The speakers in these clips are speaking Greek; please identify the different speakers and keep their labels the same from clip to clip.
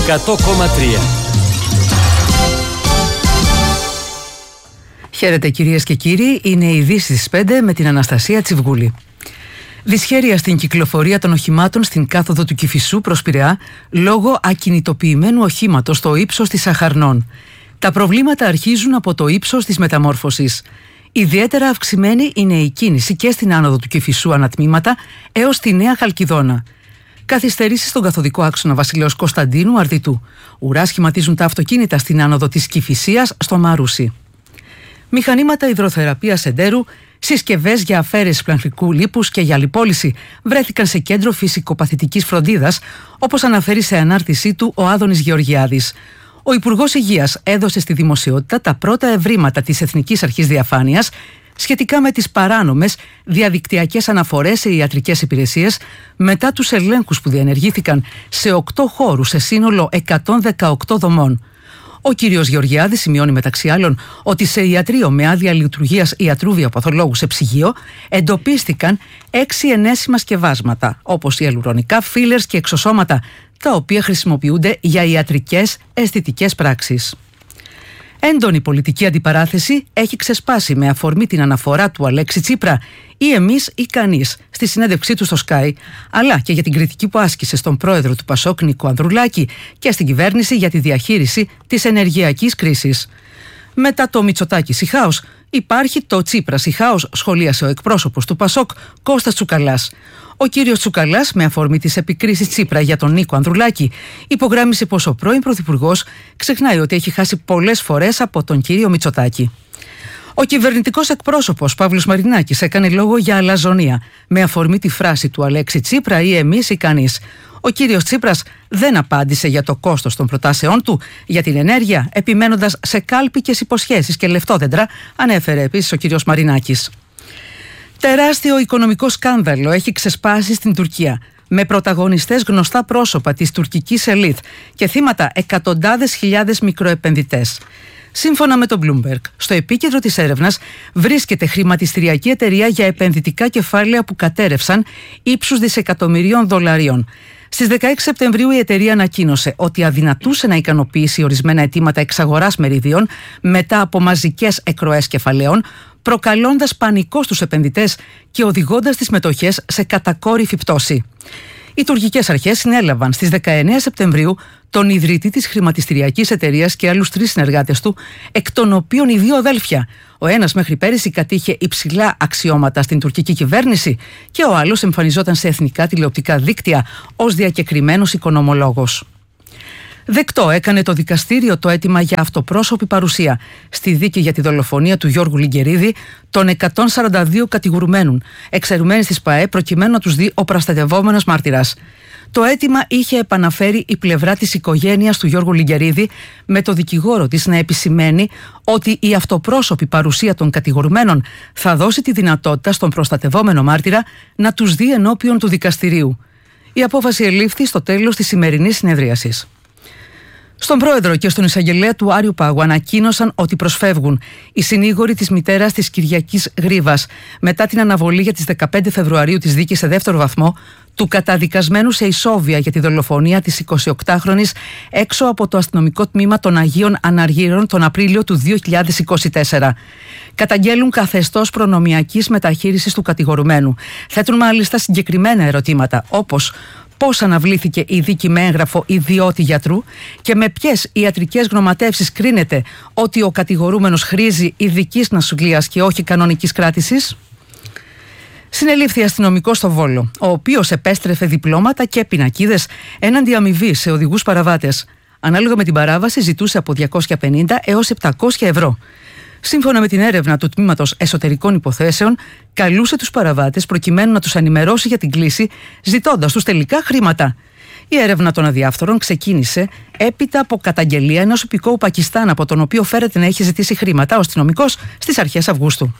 Speaker 1: 100,3.
Speaker 2: Χαίρετε κυρίες και κύριοι, είναι οι ειδήσεις 5 με την Αναστασία Τσιβγούλη. Δυσχέρεια στην κυκλοφορία των οχημάτων στην κάθοδο του Κηφισού προς Πειραιά λόγω ακινητοποιημένου οχήματος στο ύψος της Αχαρνών. Τα προβλήματα αρχίζουν από το ύψος της μεταμόρφωσης. Ιδιαίτερα αυξημένη είναι η κίνηση και στην άνοδο του Κηφισού ανατμήματα έως τη Νέα Χαλκιδόνα. Καθυστερήσεις στον καθοδικό άξονα Βασιλέως Κωνσταντίνου Αρδιτού. Ουρά σχηματίζουν τα αυτοκίνητα στην άνοδο της Κηφισίας στο Μαρούσι. Μηχανήματα υδροθεραπείας εντέρου, συσκευές για αφαίρεση πλανθρικού λίπους και για λιπόλυση βρέθηκαν σε κέντρο φυσικοπαθητικής φροντίδας, όπως αναφέρει σε ανάρτησή του ο Άδωνης Γεωργιάδης. Ο Υπουργός Υγείας έδωσε στη δημοσιότητα τα πρώτα ευρήματα της Εθνικής Αρχής Διαφάνειας σχετικά με τις παράνομες διαδικτυακές αναφορές σε ιατρικές υπηρεσίες μετά τους ελέγχους που διενεργήθηκαν σε 8 χώρους σε σύνολο 118 δομών. Ο κύριος Γεωργιάδης σημειώνει μεταξύ άλλων ότι σε ιατρείο με άδεια λειτουργίας ιατρού βιοπαθολόγου σε ψυγείο εντοπίστηκαν 6 ενέσιμα σκευάσματα, όπως ιαλουρονικά, φίλερς και εξωσώματα, τα οποία χρησιμοποιούνται για ιατρικές αισθητικές πράξεις. Έντονη πολιτική αντιπαράθεση έχει ξεσπάσει με αφορμή την αναφορά του Αλέξη Τσίπρα ή εμείς ή κανείς στη συνέντευξή του στο Sky, αλλά και για την κριτική που άσκησε στον πρόεδρο του Πασόκ Νίκο Ανδρουλάκη και στην κυβέρνηση για τη διαχείριση της ενεργειακής κρίσης. Μετά το Μητσοτάκης ηχάος, υπάρχει το Τσίπρας ηχάος, σχολίασε ο εκπρόσωπος του Πασόκ Κώστας Τσουκαλάς. Ο κύριος Τσουκαλάς, με αφορμή τις επικρίσεις Τσίπρα για τον Νίκο Ανδρουλάκη, υπογράμμισε πως ο πρώην πρωθυπουργός ξεχνάει ότι έχει χάσει πολλές φορές από τον κύριο Μητσοτάκη. Ο κυβερνητικός εκπρόσωπος Παύλος Μαρινάκης έκανε λόγο για αλαζονία, με αφορμή τη φράση του Αλέξη Τσίπρα ή εμείς ή κανείς. Ο κύριος Τσίπρας δεν απάντησε για το κόστος των προτάσεών του για την ενέργεια, επιμένοντας σε κάλπικες υποσχέσεις και λεφτόδεντρα, ανέφερε επίσης ο κύριος Μαρινάκης. Τεράστιο οικονομικό σκάνδαλο έχει ξεσπάσει στην Τουρκία, με πρωταγωνιστές γνωστά πρόσωπα της τουρκικής ελίτ και θύματα εκατοντάδες χιλιάδες μικροεπενδυτές. Σύμφωνα με τον Bloomberg, στο επίκεντρο της έρευνας βρίσκεται χρηματιστηριακή εταιρεία για επενδυτικά κεφάλαια που κατέρευσαν ύψους δισεκατομμυρίων δολαρίων. Στις 16 Σεπτεμβρίου η εταιρεία ανακοίνωσε ότι αδυνατούσε να ικανοποιήσει ορισμένα αιτήματα εξαγοράς μεριδίων μετά από μαζικές εκροές κεφαλαίων, προκαλώντας πανικό στους επενδυτές και οδηγώντας τις μετοχές σε κατακόρυφη πτώση. Οι τουρκικές αρχές συνέλαβαν στις 19 Σεπτεμβρίου τον ιδρυτή της χρηματιστηριακής εταιρείας και άλλους 3 συνεργάτες του, εκ των οποίων οι 2 αδέλφια. Ο ένας μέχρι πέρυσι κατήχε υψηλά αξιώματα στην τουρκική κυβέρνηση και ο άλλος εμφανιζόταν σε εθνικά τηλεοπτικά δίκτυα ως διακεκριμένος οικονομολόγος. Δεκτό έκανε το δικαστήριο το αίτημα για αυτοπρόσωπη παρουσία στη δίκη για τη δολοφονία του Γιώργου Λιγκερίδη των 142 κατηγορουμένων, εξαιρουμένης της ΠΑΕ, προκειμένου να τους δει ο προστατευόμενος μάρτυρας. Το αίτημα είχε επαναφέρει η πλευρά της οικογένειας του Γιώργου Λιγκερίδη, με το δικηγόρο της να επισημαίνει ότι η αυτοπρόσωπη παρουσία των κατηγορουμένων θα δώσει τη δυνατότητα στον προστατευόμενο μάρτυρα να τους δει ενώπιον του δικαστηρίου. Η απόφαση ελήφθη στο τέλος της σημερινής συνεδρίασης. Στον πρόεδρο και στον εισαγγελέα του Άριου Πάγου ανακοίνωσαν ότι προσφεύγουν οι συνήγοροι της μητέρας της Κυριακής Γρίβας μετά την αναβολή για τις 15 Φεβρουαρίου της δίκης σε δεύτερο βαθμό του καταδικασμένου σε ισόβια για τη δολοφονία της 28χρονης έξω από το αστυνομικό τμήμα των Αγίων Αναργύρων τον Απρίλιο του 2024. Καταγγέλουν καθεστώς προνομιακής μεταχείρισης του κατηγορουμένου. Θέτουν μάλιστα συγκεκριμένα ερωτήματα, όπως πώς αναβλήθηκε η δίκη με έγγραφο ιδιώτη γιατρού και με ποιες ιατρικές γνωματεύσεις κρίνεται ότι ο κατηγορούμενος χρήζει ειδικής νοσηλείας και όχι κανονικής κράτησης. Συνελήφθη αστυνομικός στο Βόλο, ο οποίος επέστρεφε διπλώματα και πινακίδες έναντι αμοιβή σε οδηγούς παραβάτες. Ανάλογα με την παράβαση ζητούσε από 250 έως 700 ευρώ. Σύμφωνα με την έρευνα του Τμήματος Εσωτερικών Υποθέσεων, καλούσε τους παραβάτες προκειμένου να τους ενημερώσει για την κλήση, ζητώντας τους τελικά χρήματα. Η έρευνα των αδιάφθορων ξεκίνησε έπειτα από καταγγελία ενός υπηκόου Πακιστάν, από τον οποίο φέρεται να έχει ζητήσει χρήματα ο αστυνομικός στις αρχές Αυγούστου.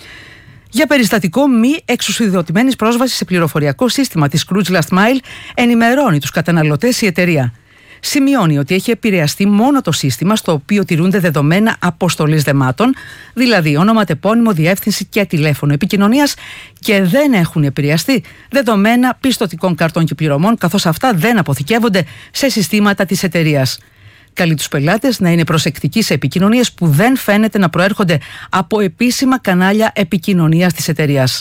Speaker 2: Για περιστατικό μη εξουσιοδοτημένης πρόσβασης σε πληροφοριακό σύστημα της Scrooge Last Mile, ενημερώνει τους καταναλωτές η εταιρεία. σημειώνει ότι έχει επηρεαστεί μόνο το σύστημα στο οποίο τηρούνται δεδομένα αποστολής δεμάτων, δηλαδή όνομα, τεπώνυμο, διεύθυνση και τηλέφωνο επικοινωνίας, και δεν έχουν επηρεαστεί δεδομένα πιστωτικών καρτών και πληρωμών, καθώς αυτά δεν αποθηκεύονται σε συστήματα της εταιρείας. Καλεί τους πελάτες να είναι προσεκτικοί σε επικοινωνίες που δεν φαίνεται να προέρχονται από επίσημα κανάλια επικοινωνίας της εταιρείας.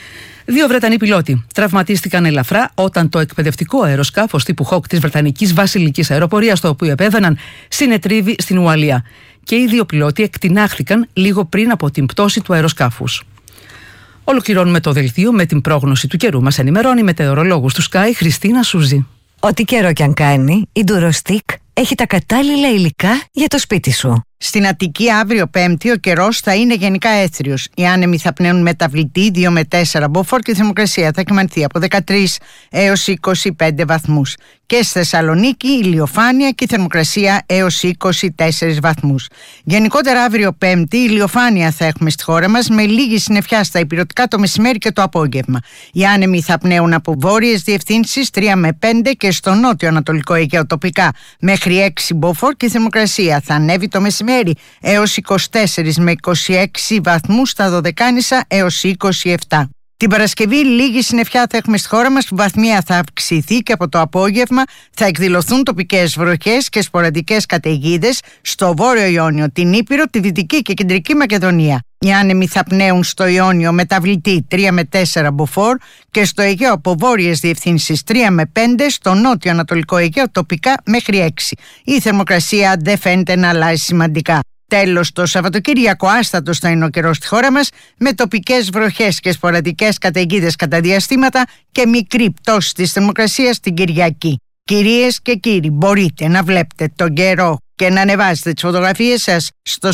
Speaker 2: 2 Βρετανοί πιλότοι τραυματίστηκαν ελαφρά όταν το εκπαιδευτικό αεροσκάφος τύπου Hawk της Βρετανικής Βασιλικής Αεροπορίας, το οποίο επέβαιναν, συνετρίβει στην Ουαλία. Και οι 2 πιλότοι εκτινάχθηκαν λίγο πριν από την πτώση του αεροσκάφους. Ολοκληρώνουμε το δελτίο με την πρόγνωση του καιρού. Μας ενημερώνει η μετεωρολόγος του Sky, Χριστίνα Σούζη.
Speaker 1: Ό,τι καιρό κι αν κάνει, η Durostick έχει τα κατάλληλα υλικά για το σπίτι σου.
Speaker 3: Στην Αττική αύριο Πέμπτη ο καιρός θα είναι γενικά έθριος. Οι άνεμοι θα πνέουν μεταβλητή 2 με 4 μποφόρ και η θερμοκρασία θα κυμανθεί από 13 έως 25 βαθμούς. Και στη Θεσσαλονίκη ηλιοφάνεια και η θερμοκρασία έως 24 βαθμούς. Γενικότερα αύριο Πέμπτη ηλιοφάνεια θα έχουμε στη χώρα μας, με λίγη συννεφιά στα ηπειρωτικά το μεσημέρι και το απόγευμα. Οι άνεμοι θα πνέουν από βόρειες διευθύνσεις 3 με 5 και στο νότιο ανατολικό Αιγαίο τοπικά μέχρι 6 μποφόρ και η θερμοκρασία θα ανέβει το μεσημέρι έως 24 με 26 βαθμούς στα Δωδεκάνησα έως 27. Την Παρασκευή λίγη συννεφιά θα έχουμε στη χώρα μας, που βαθμία θα αυξηθεί και από το απόγευμα θα εκδηλωθούν τοπικές βροχές και σποραδικές καταιγίδες στο Βόρειο Ιόνιο, την Ήπειρο, τη Δυτική και Κεντρική Μακεδονία. Οι άνεμοι θα πνέουν στο Ιόνιο μεταβλητή 3 με 4 μποφόρ και στο Αιγαίο από βόρειες διευθύνσεις 3 με 5, στο νότιο ανατολικό Αιγαίο τοπικά μέχρι 6. Η θερμοκρασία δεν φαίνεται να αλλάζει σημαντικά. Τέλος, το Σαββατοκύριακο άστατος θα είναι ο καιρός στη χώρα μας, με τοπικές βροχές και σποραδικές καταιγίδες κατά διαστήματα και μικρή πτώση της θερμοκρασίας την Κυριακή. Κυρίες και κύριοι, μπορείτε να βλέπετε τον καιρό και να ανεβάζετε τις φωτογραφίες σας στο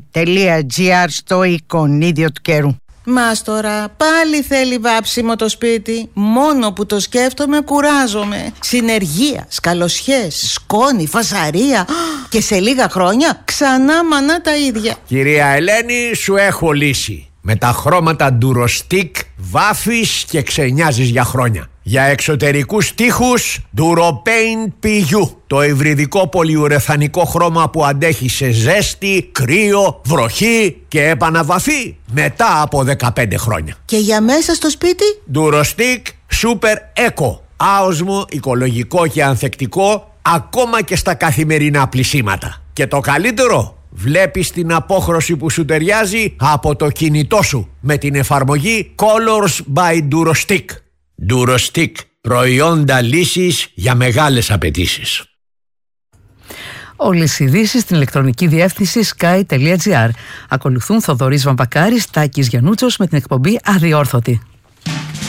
Speaker 3: sky.gr στο εικονίδιο του καιρού.
Speaker 4: Μας τώρα πάλι θέλει βάψιμο το σπίτι. Μόνο που το σκέφτομαι κουράζομαι. Συνεργεία, σκαλοσιές, σκόνη, φασαρία. Και σε λίγα χρόνια ξανά μανά τα ίδια.
Speaker 5: Κυρία Ελένη, σου έχω λύση. Με τα χρώματα Durostick βάφεις και ξενιάζεις για χρόνια. Για εξωτερικούς τοίχους Duropaint PU, το υβριδικό πολυουρεθανικό χρώμα που αντέχει σε ζέστη, κρύο, βροχή και επαναβαφή μετά από 15 χρόνια.
Speaker 4: Και για μέσα στο σπίτι
Speaker 5: Durostick Super Eco, άοσμο, οικολογικό και ανθεκτικό ακόμα και στα καθημερινά πλυσίματα. Και το καλύτερο, βλέπεις την απόχρωση που σου ταιριάζει από το κινητό σου με την εφαρμογή Colors by Durostick. Durostick, προϊόντα λύσης για μεγάλες απαιτήσεις.
Speaker 2: Όλες οι ειδήσεις στην ηλεκτρονική διεύθυνση sky.gr. Ακολουθούν Θοδωρής Βαμβακάρης, Τάκης Γιαννούτσος με την εκπομπή Αδιόρθωτη.